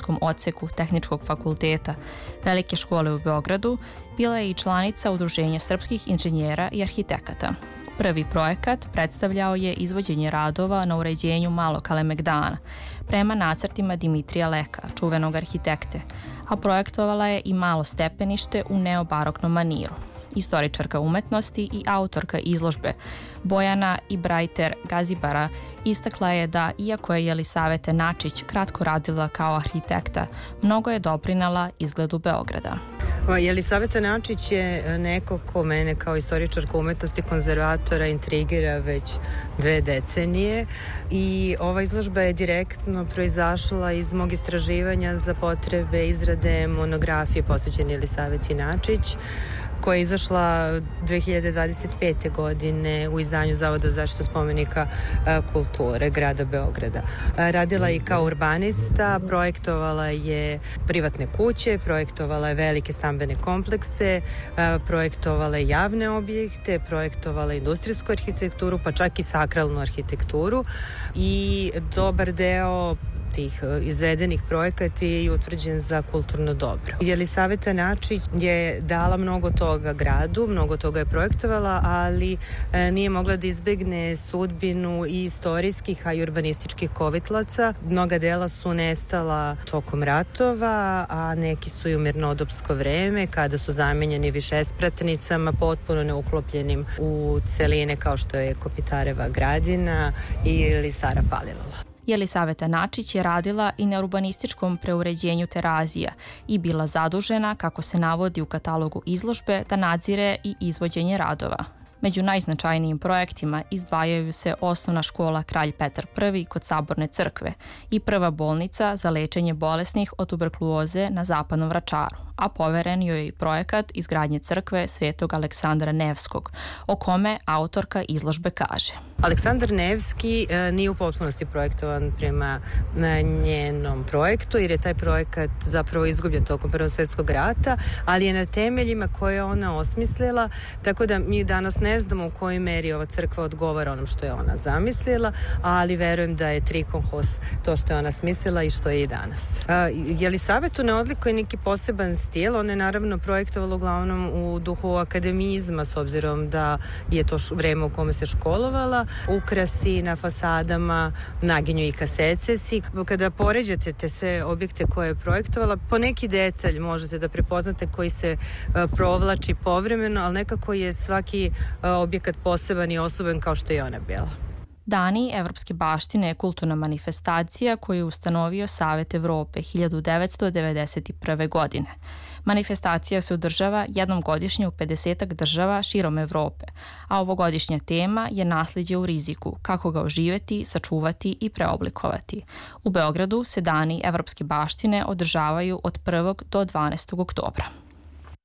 inženjerskom odseku Tehničkog fakulteta Velike škole u Beogradu, bila je i članica Udruženja srpskih inženjera i arhitekata. Prvi projekat predstavljao je izvođenje radova na uređenju Malog Kalemegdana, prema nacrtima Dimitrija Leka, čuvenog arhitekte, a projektovala je i malo stepenište u neobaroknom maniru. Istoričarka umetnosti i autorka izložbe Bojana Ibrajter Gazibara istakla je da, iako je Jelisaveta Načić kratko radila kao arhitekta, mnogo je doprinela izgledu Beograda. Jelisaveta Načić je neko ko mene kao istoričarka umetnosti, konzervatora intrigira već 2 decenije i ova izložba je direktno proizašla iz mog istraživanja za potrebe izrade monografije posvećene Jelisaveti Načić, koja je izašla 2025. godine u izdanju Zavoda za zaštitu spomenika kulture grada Beograda. Radila je i kao urbanista, projektovala je privatne kuće, projektovala je velike stambene komplekse, projektovala je javne objekte, projektovala je industrijsku arhitekturu, pa čak i sakralnu arhitekturu i dobar deo tih izvedenih projekata je i utvrđen za kulturno dobro. Jelisaveta Načić je dala mnogo toga gradu, mnogo toga je projektovala, ali nije mogla da izbegne sudbinu i istorijskih, a i urbanističkih kovitlaca. Mnoga dela su nestala tokom ratova, a neki su i u mirnodopsko vreme, kada su zamenjeni višespratnicama, potpuno neuklopljenim u celine kao što je Kopitareva Gradina ili Stara Palilula. Jelisaveta Načić je radila i na urbanističkom preuređenju Terazija i bila zadužena, kako se navodi u katalogu izložbe, da nadzire i izvođenje radova. Među najznačajnijim projektima izdvajaju se osnovna škola Kralj Petar I kod Saborne crkve i prva bolnica za lečenje bolesnih od tuberkuloze na Zapadnom Vračaru, a poveren joj je i projekat izgradnje crkve Svetog Aleksandra Nevskog, o kome autorka izložbe kaže. Aleksandar Nevski nije u potpunosti projektovan prema njenom projektu, jer je taj projekat zapravo izgubljen tokom Prvog svjetskog rata, ali je na temeljima koje je ona osmislila, tako da mi danas ne znamo u kojoj meri ova crkva odgovara onom što je ona zamislila, ali verujem da je trikonhos to što je ona smislila i što je i danas. Jelisavetu ne odlikuje neki poseban stil, ona je naravno projektovala uglavnom u duhu akademizma, s obzirom da je to vreme u kome se školovala, ukrasi na fasadama naginju i kasecesi. Kada poređate te sve objekte koje je projektovala, po neki detalj možete da prepoznate koji se provlači povremeno, ali nekako je svaki objekat poseban i osoben kao što je ona bila. Dani evropske baštine je kulturna manifestacija koju je ustanovio Savet Evrope 1991. godine. Manifestacija se održava jednom godišnje u 50-ak država širom Evrope, a ovogodišnja tema je naslijeđe u riziku, kako ga oživeti, sačuvati i preoblikovati. U Beogradu se Dani evropske baštine održavaju od 1. do 12. oktobra.